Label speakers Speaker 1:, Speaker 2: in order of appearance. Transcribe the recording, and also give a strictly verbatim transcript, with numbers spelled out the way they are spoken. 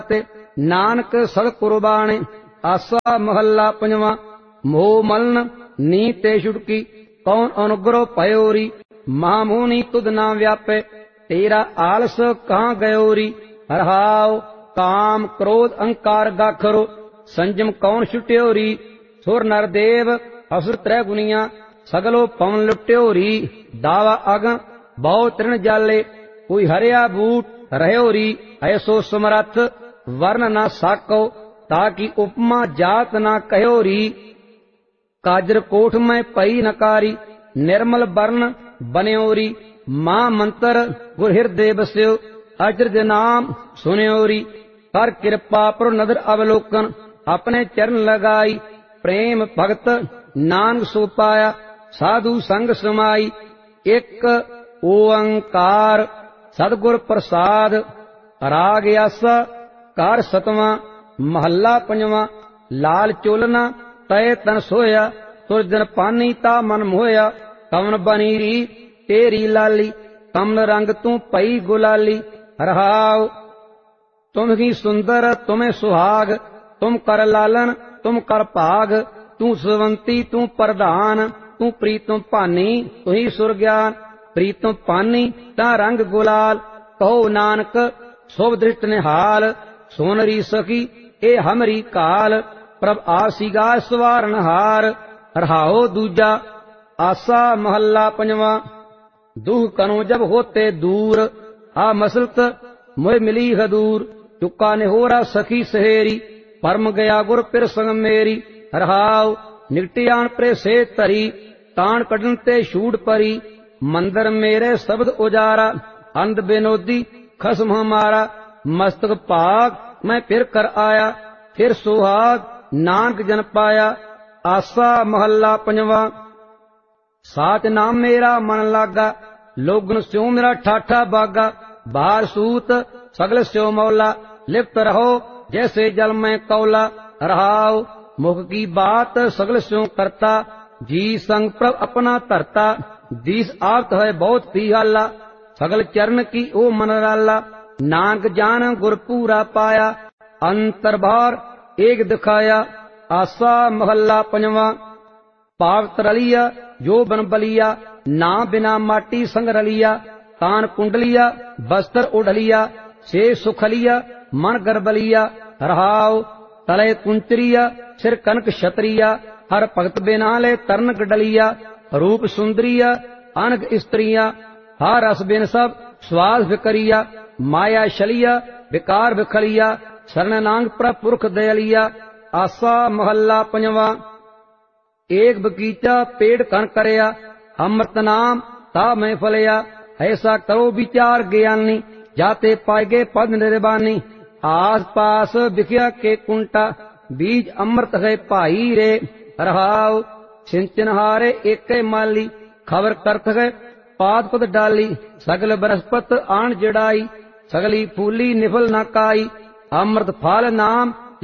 Speaker 1: ते नानक सद कुर्बाने। आसा महला पंजवा। मोह मलन नीते छुटकी कौन अनुग्रह पयोरी। महामुनि तुद ना व्यापे तेरा आलस कहाँ गयोरी। हरहाओ काम क्रोध अहंकार गाखरो संजम कौन छुट्योरी। सुर नर देव असुर त्रै गुनिया सगलो पवन लुट्योरी। दावा अगन बहु तृण जाले कोई हरिया बूट रह्योरी। ऐसो समरथ वर्ण ना साको ताकि उपमा जात ना कह्योरी। काजर कोठ में पई नकारी निर्मल वर्ण बन्योरी। मां मंत्र गुर हृदय बस्यो अचरज नाम सुन्योरी। कर कृपा पर नदर अवलोकन अपने चरण लगाई। प्रेम भगत नानक सो पाया साधु संग समाई। एक ओंकार सतगुर प्रसाद। राग आसा कार सतवां। महला पंजवा। लाल चोलना तय तन सोया तुरजन पानी ता मन मोया। कवन बनीरी तेरी लाली कमल रंग तू पई गुलाली। रहाओ तुम ही सुंदर तुम्हें सुहाग तुम कर लालन तुम कर भाग। तू सुवंती तू प्रधान तू प्रीतम भानी तू ही सुर ज्ञान। प्रीतम पानी ता रंग गुलाल कहो नानक शुभ दृष्ट निहाल। सोनरी सखी ए हमरी काल प्रभ आसीगा सवारन हार। रहाओ दूजा। आसा महला पंजवा। दुख कनो जब होते दूर आ मसलत मोह मिली हदूर। चुका निहोरा सखी सहेरी परम गया गुर पिर संग मेरी। रहाओ निकटियान प्रे से तरी तान कढन ते छूट परी। मंदिर मेरे शब्द उजारा अंध बिनोदी खसम हमारा। मस्तक भाग मैं फिर कर आया फिर सुहाग नानक जन पाया। आसा महला पंजवा। साच नाम मेरा मन लागा लोगन स्यों मेरा ठाठा बागा। बाहर सूत सगल स्यों मौला लिप्त रहो जैसे जल में कौला। रहाओ मुख की बात सगल स्यों करता जी संग प्रभ अपना धरता। दीस आप्त है बहुत पिहाला सगल चरण की ओ मन राला। नानक जान गुर पूरा पाया अंतर बार एक दिखाया। आसा महला पंजवा। पावत रलिया जो बन बलिया ना बिना माटी संग रलिया। कान कुंडलिया बस्तर उडलिया से सुखलिया मन गर्बलिया। रहाओ तले कुंचरिया सिर कनक छतरिया। हर भगत बिना ले तरन गडलिया। रूप सुंदरिया अनग स्त्रिया हर रस बिन सब स्वाद विकरिया। माया शलिया विकार विखलिया शरण नांग प्रपुरख दयलिया। आसा महला पंजवा। एक बगीचा पेड़ कन करया अमृत नाम ता मैं फलया। ऐसा करो विचार ज्ञानी जाते पाएगे पद निर्वाणी। आस पास बिखिया के कुंटा बीज अमृत है भाई रे। रहाओ सिंचन हारे एक माली खबर करत है पाद पद डाली। सगल बरसपत आन जड़ाई सगली फूली निफल न काई। अमृत फल नाम